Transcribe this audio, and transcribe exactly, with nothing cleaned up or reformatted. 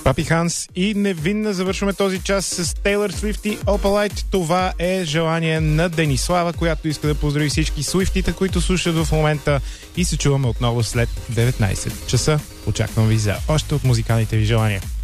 Папи Ханс и Невинна. Завършваме този час с Тейлър Свифт и Opalite. Това е желание на Денислава, която иска да поздрави всички суифтите, които слушат в момента, и се чуваме отново след деветнайсет часа. Очаквам ви за още от музикалните ви желания.